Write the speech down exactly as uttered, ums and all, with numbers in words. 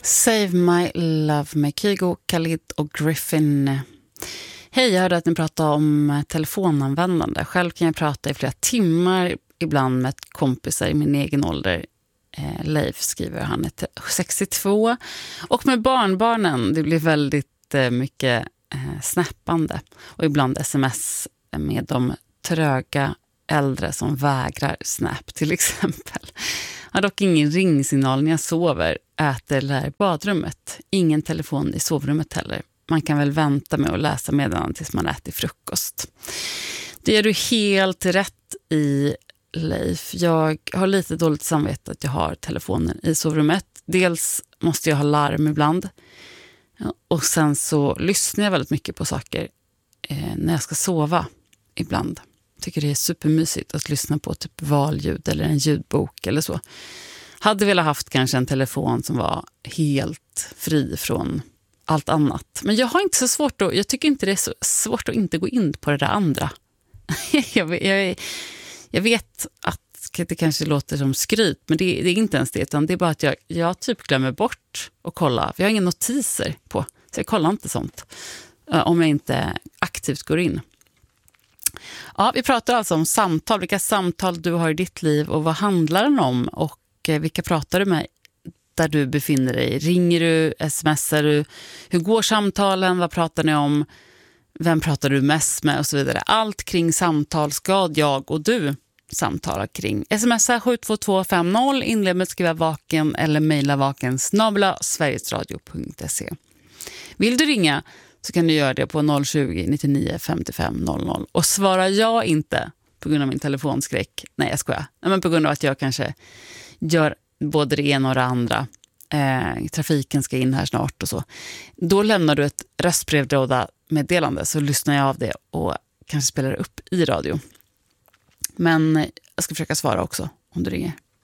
Save My Love med Kygo, Khalid och Griffin. Hej, jag hörde att ni pratade om telefonanvändande. Själv kan jag prata i flera timmar, ibland med kompisar i min egen ålder. Eh, Leif skriver, han är sextiotvå. Och med barnbarnen, det blir väldigt eh, mycket eh, snappande. Och ibland sms med de tröga äldre som vägrar snap till exempel. Jag har dock ingen ringsignal när jag sover, äter eller i badrummet. Ingen telefon i sovrummet heller. Man kan väl vänta med att läsa meddelanden tills man äter frukost. Det är du helt rätt i, Leif. Jag har lite dåligt samvete att jag har telefonen i sovrummet. Dels måste jag ha larm ibland. Och sen så lyssnar jag väldigt mycket på saker eh, när jag ska sova ibland. Jag tycker det är supermysigt att lyssna på typ valljud eller en ljudbok eller så. Hade velat haft kanske en telefon som var helt fri från allt annat. Men jag har inte så svårt att, jag tycker inte det är så svårt att inte gå in på det där andra. jag, jag, jag vet att det kanske låter som skryt, men det, det är inte ens det, utan det är bara att jag, jag typ glömmer bort att kolla. Jag har inga notiser på, så jag kollar inte sånt om jag inte aktivt går in. Ja, vi pratar alltså om samtal, vilka samtal du har i ditt liv och vad handlar den om och vilka pratar du med där du befinner dig. Ringer du, smsar du, hur går samtalen, vad pratar ni om, vem pratar du mest med och så vidare. Allt kring samtal ska jag och du samtala kring. Smsa sju två två fem noll, inled med skriva vaken eller mejla vaken snabel-a sverigesradio punkt se. Vill du ringa så kan du göra det på noll tjugo, nittionio, femtiofem, noll noll. Och svarar jag inte på grund av min telefonskräck, nej jag skojar, nej, men på grund av att jag kanske gör både det ena och det andra, eh, trafiken ska in här snart och så, då lämnar du ett röstbrevlåda meddelande så lyssnar jag av det och kanske spelar upp i radio. Men jag ska försöka svara också om du ringer.